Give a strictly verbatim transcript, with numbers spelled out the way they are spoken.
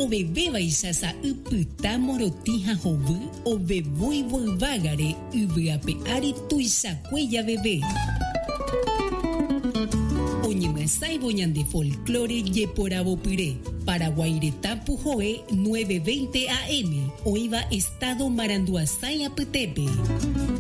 oveve isasa ipyta morotĩ ha hovy ovevúivoivágare yvyape ári tuisakue javeve. Oñemyasãivo ñande folclore jeporavopyre. Paraguaireta Pujoe nueve veinte A M. Oiva Estado Maranduasái apytépe.